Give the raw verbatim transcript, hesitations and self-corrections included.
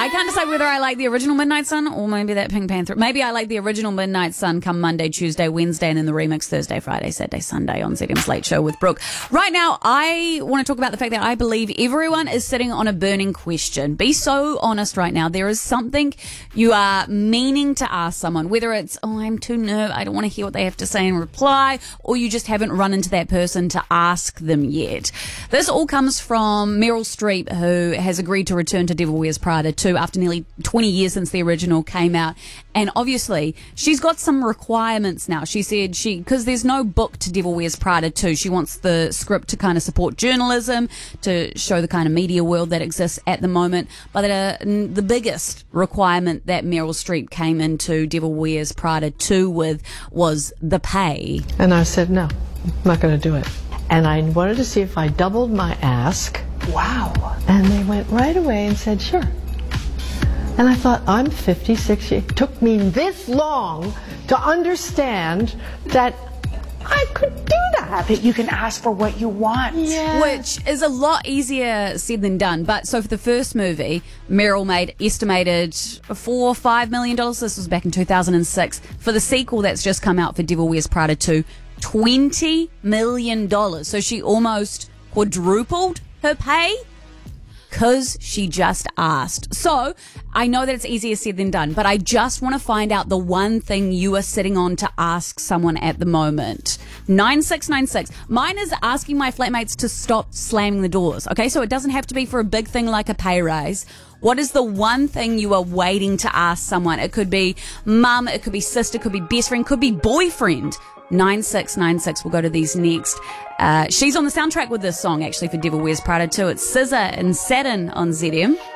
I can't decide whether I like the original Midnight Sun or maybe that Pink Panther. Maybe I like the original Midnight Sun come Monday, Tuesday, Wednesday, and then the remix Thursday, Friday, Saturday, Sunday on Z M's Late Show with Brooke. Right now, I want to talk about the fact that I believe everyone is sitting on a burning question. Be so honest right now. There is something you are meaning to ask someone, whether it's, oh, I'm too nervous, I don't want to hear what they have to say and reply, or you just haven't run into that person to ask them yet. This all comes from Meryl Streep, who has agreed to return to Devil Wears Prada two after nearly twenty years since the original came out. And obviously, she's got some requirements now. She said she, because there's no book to Devil Wears Prada two, she wants the script to kind of support journalism, to show the kind of media world that exists at the moment. But uh, the biggest requirement that Meryl Streep came into Devil Wears Prada two with was the pay. And I said, no, I'm not going to do it. And I wanted to see if I doubled my ask. Wow. And they went right away and said, sure. And I thought, I'm fifty-six years. It took me this long to understand that I could do that. That you can ask for what you want. Yeah. Which is a lot easier said than done. But so for the first movie, Meryl made estimated four or five million dollars. This was back in two thousand six. For the sequel that's just come out for Devil Wears Prada two, twenty million dollars. So she almost quadrupled her pay because she just asked. So I know that it's easier said than done, but I just want to find out the one thing you are sitting on to ask someone at the moment. nine six nine six. Mine is asking my flatmates to stop slamming the doors. Okay, so it doesn't have to be for a big thing like a pay raise. What is the one thing you are waiting to ask someone? It could be mum, it could be sister, it could be best friend, could be boyfriend. nine six nine six. We'll go to these next. Uh, she's on the soundtrack with this song, actually, for Devil Wears Prada two. It's S Z A and Saturn on Z M.